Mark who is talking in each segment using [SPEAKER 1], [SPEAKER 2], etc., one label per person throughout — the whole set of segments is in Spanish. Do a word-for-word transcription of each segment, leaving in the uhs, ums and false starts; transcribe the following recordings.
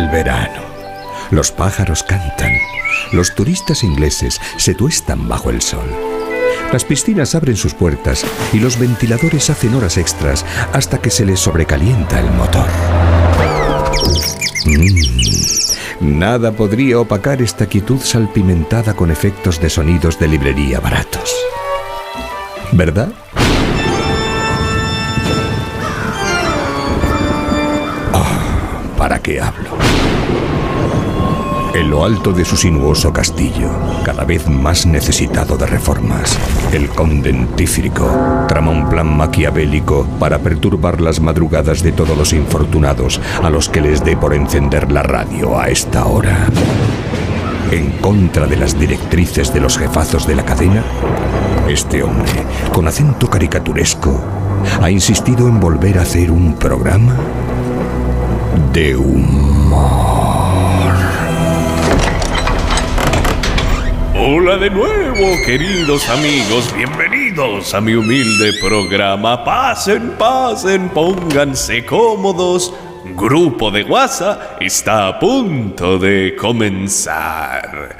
[SPEAKER 1] el verano. Los pájaros cantan. Los turistas ingleses se tuestan bajo el sol. Las piscinas abren sus puertas y los ventiladores hacen horas extras hasta que se les sobrecalienta el motor. Mm, nada podría opacar esta quietud salpimentada con efectos de sonidos de librería baratos. ¿Verdad? Ah, ¿para qué hablo? En lo alto de su sinuoso castillo, cada vez más necesitado de reformas, el conde Dentífrico trama un plan maquiavélico para perturbar las madrugadas de todos los infortunados a los que les dé por encender la radio a esta hora. En contra de las directrices de los jefazos de la cadena, este hombre, con acento caricaturesco, ha insistido en volver a hacer un programa de humor.
[SPEAKER 2] Hola de nuevo, queridos amigos, bienvenidos a mi humilde programa. Pasen, pasen, pónganse cómodos. Grupo de WhatsApp está a punto de comenzar.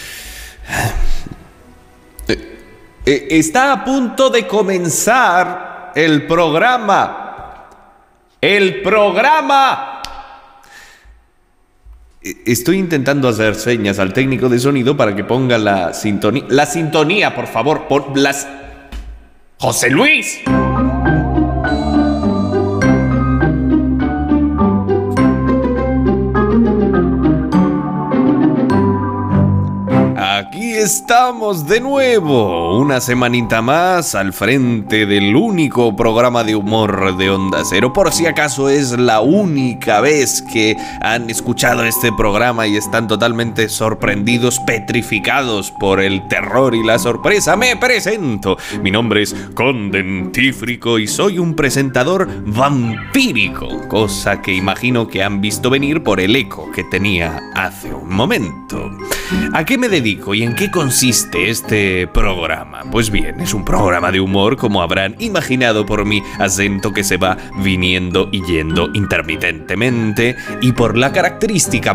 [SPEAKER 2] Está a punto de comenzar el programa. El programa. Estoy intentando hacer señas al técnico de sonido para que ponga la sintonía. La sintonía, por favor, por las... ¡José Luis! Aquí estamos de nuevo, una semanita más al frente del único programa de humor de Onda Cero. Por si acaso es la única vez que han escuchado este programa y están totalmente sorprendidos, petrificados por el terror y la sorpresa, me presento. Mi nombre es Conde Dentífrico y soy un presentador vampírico, cosa que imagino que han visto venir por el eco que tenía hace un momento. ¿A qué me dedico y en qué consiste este programa? Pues bien, es un programa de humor, como habrán imaginado por mi acento que se va viniendo y yendo intermitentemente, y por la característica